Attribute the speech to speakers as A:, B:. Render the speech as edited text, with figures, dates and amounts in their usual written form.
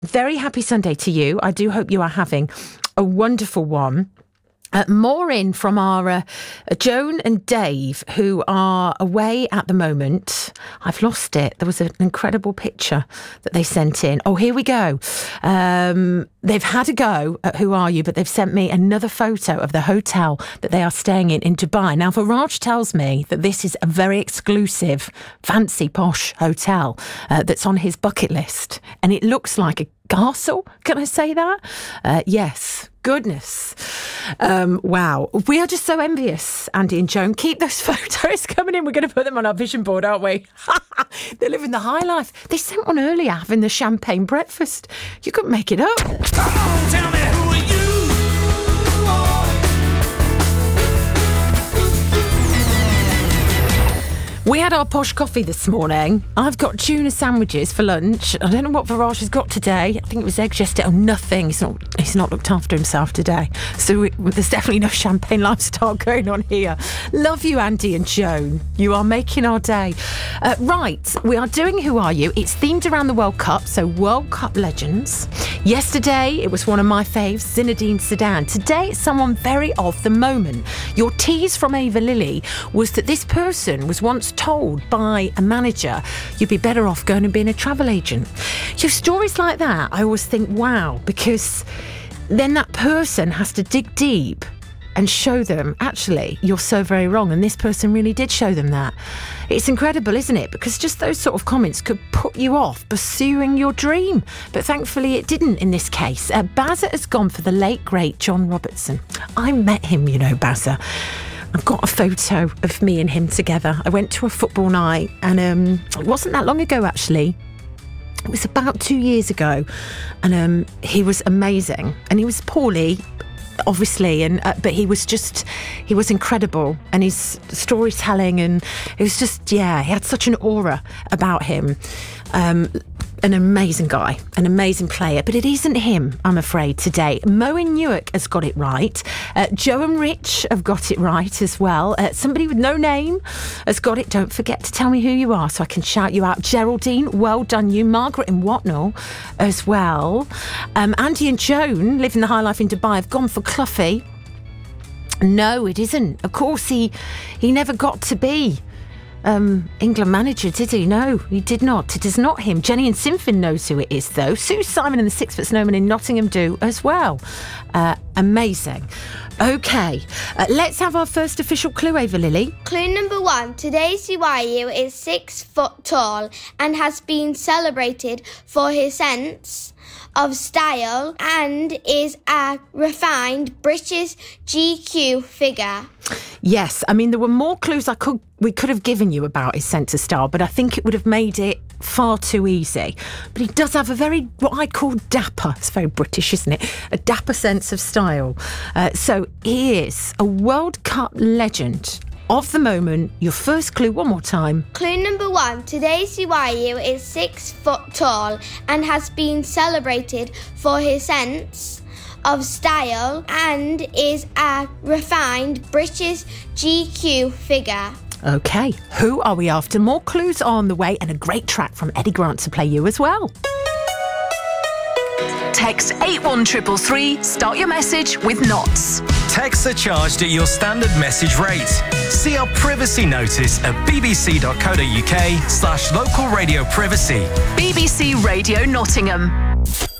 A: very happy Sunday to you. I do hope you are having a wonderful one. More in from our Joan and Dave, who are away at the moment. I've lost it. There was an incredible picture that they sent in. Oh, here we go. They've had a go at Who Are You, but they've sent me another photo of the hotel that they are staying in Dubai. Now, Faraj tells me that this is a very exclusive, fancy, posh hotel that's on his bucket list. And it looks like a castle. Can I say that? Yes. Goodness. Wow. We are just so envious, Andy and Joan. Keep those photos coming in. We're going to put them on our vision board, aren't we? They're living the high life. They sent one earlier having the champagne breakfast. You couldn't make it up.
B: Come on, tell me, who are you?
A: We had our posh coffee this morning. I've got tuna sandwiches for lunch. I don't know what Faraj has got today. I think it was eggs yesterday. Oh, nothing. He's not looked after himself today. So there's definitely no champagne lifestyle going on here. Love you, Andy and Joan. You are making our day. Right, we are doing Who Are You? It's themed around the World Cup, so World Cup legends. Yesterday, it was one of my faves, Zinedine Zidane. Today, it's someone very of the moment. Your tease from Ava Lilly was that this person was once told by a manager, you'd be better off going and being a travel agent. You have stories like that, I always think, wow, because then that person has to dig deep and show them, actually, you're so very wrong. And this person really did show them that. It's incredible, isn't it? Because just those sort of comments could put you off pursuing your dream. But thankfully it didn't in this case. Bazza has gone for the late, great John Robertson. I met him, you know, Bazza. I've got a photo of me and him together. I went to a football night and it wasn't that long ago, actually. It was about 2 years ago. And he was amazing. And he was poorly, obviously, but he was incredible. And his storytelling, and it was just, yeah, he had such an aura about him. An amazing guy, an amazing player, but it isn't him, I'm afraid, today. Moen Newark has got it right. Joe and Rich have got it right as well. Somebody with no name has got it. Don't forget to tell me who you are so I can shout you out. Geraldine, well done you. Margaret in Watnall as well. Andy and Joan, living the high life in Dubai, have gone for Cluffy. No, it isn't. Of course, he never got to be England manager, did he? No, he did not. It is not him. Jenny and Sinfin knows who it is, though. Sue Simon and the 6 Foot Snowman in Nottingham do as well. Amazing. Okay, let's have our first official clue, Ava Lilly.
C: Clue number 1. Today's Who Are You is 6 foot tall and has been celebrated for his sense of style and is a refined British GQ figure.
A: Yes, I mean, there were more clues we could have given you about his sense of style, but I think it would have made it far too easy. But he does have a very, what I call dapper, it's very British, isn't it? A dapper sense of style. So he is a World Cup legend of the moment. Your first clue one more time.
C: Clue number 1. Today's Who Are You is 6 foot tall and has been celebrated for his sense of style and is a refined British GQ figure.
A: Okay, who are we after? More clues are on the way and a great track from Eddie Grant to play you as well.
D: Text 81333, start your message with NOTS.
B: Texts are charged at your standard message rate. See our privacy notice at bbc.co.uk/local radio privacy.
D: BBC Radio Nottingham.